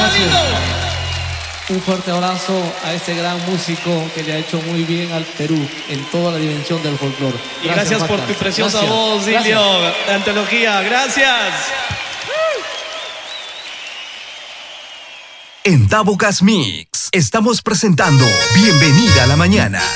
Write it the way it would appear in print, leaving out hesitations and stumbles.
Un fuerte abrazo a este gran músico que le ha hecho muy bien al Perú en toda la dimensión del folclore. Y gracias por tu preciosa voz, Silvio, de antología. Gracias. En Tabocas Mix estamos presentando Bienvenida a la Mañana.